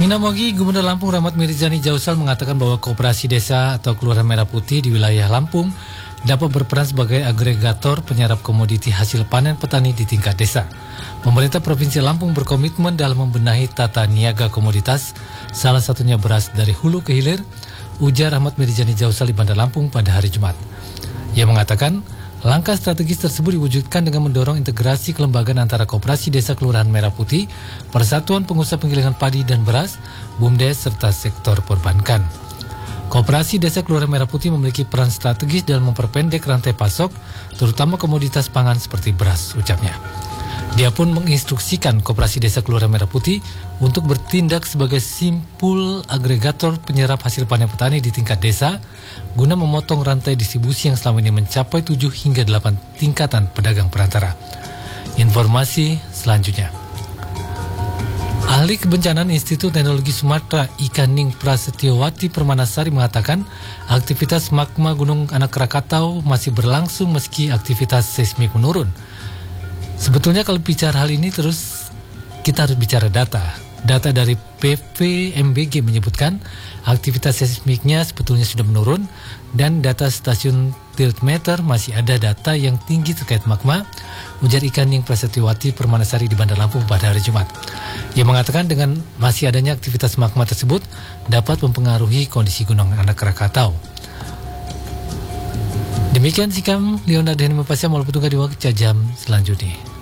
Minamogi, Gubernur Lampung Rahmat Mirzani Jausal mengatakan bahwa Koperasi Desa atau Kelurahan Merah Putih di wilayah Lampung dapat berperan sebagai agregator penyerap komoditi hasil panen petani di tingkat desa. Pemerintah Provinsi Lampung berkomitmen dalam membenahi tata niaga komoditas, salah satunya beras dari hulu ke hilir, ujar Rahmat Mirzani Jausal di Bandar Lampung pada hari Jumat. Ia mengatakan, langkah strategis tersebut diwujudkan dengan mendorong integrasi kelembagaan antara Koperasi Desa Kelurahan Merah Putih, Persatuan Pengusaha Penggilingan Padi dan Beras, BUMDes, serta sektor perbankan. Koperasi Desa Kelurahan Merah Putih memiliki peran strategis dalam memperpendek rantai pasok, terutama komoditas pangan seperti beras, ucapnya. Dia pun menginstruksikan Koperasi Desa Kelurahan Merah Putih untuk bertindak sebagai simpul agregator penyerap hasil panen petani di tingkat desa guna memotong rantai distribusi yang selama ini mencapai 7 hingga 8 tingkatan pedagang perantara. Informasi selanjutnya. Ahli Kebencanaan Institut Teknologi Sumatera Ika Ning Prasetyowati Permanasari mengatakan aktivitas magma Gunung Anak Krakatau masih berlangsung meski aktivitas seismik menurun. Sebetulnya kalau bicara hal ini terus kita harus bicara data. Data dari PVMBG menyebutkan aktivitas seismiknya sebetulnya sudah menurun dan data stasiun tiltmeter masih ada data yang tinggi terkait magma, ujar Ika Ning Prasetyowati Permanasari di Bandar Lampung pada hari Jumat. Ia mengatakan dengan masih adanya aktivitas magma tersebut dapat mempengaruhi kondisi Gunung Anak Krakatau. Demikian sikam Leonard Henry Mepasya Malu Petunggah di waktu jam selanjutnya.